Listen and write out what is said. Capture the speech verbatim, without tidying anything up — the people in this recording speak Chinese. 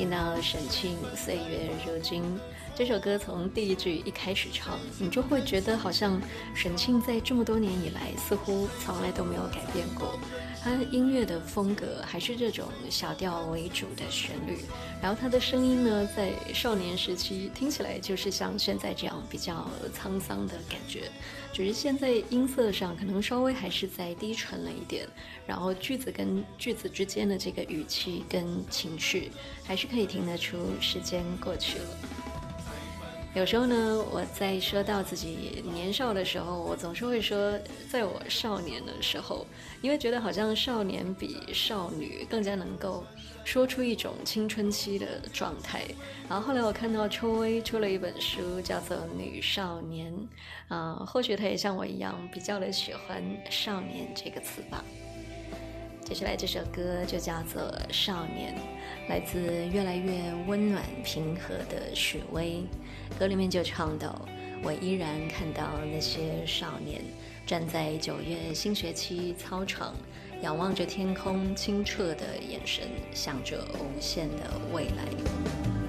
听到沈庆岁月如金这首歌，从第一句一开始唱，你就会觉得好像沈庆在这么多年以来似乎从来都没有改变过，他音乐的风格还是这种小调为主的旋律，然后他的声音呢，在少年时期听起来就是像现在这样比较沧桑的感觉，只是现在音色上可能稍微还是再低沉了一点，然后句子跟句子之间的这个语气跟情绪还是可以听得出时间过去了。有时候呢，我在说到自己年少的时候，我总是会说在我少年的时候，因为觉得好像少年比少女更加能够说出一种青春期的状态。然后后来我看到邱薇出了一本书叫做《女少年》，啊、呃，或许她也像我一样比较的喜欢少年这个词吧。接下来这首歌就叫做《少年》，来自越来越温暖平和的许巍。歌里面就唱到，我依然看到那些少年站在九月新学期操场，仰望着天空清澈的眼神，向着无限的未来。